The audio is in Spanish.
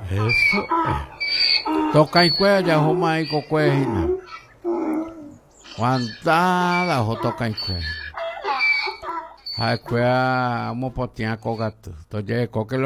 Eso. Toca y cuea ya homa y cocuejina. Guantada o toca y cuea. Hay cuea mo potia cogato. Toye coque lo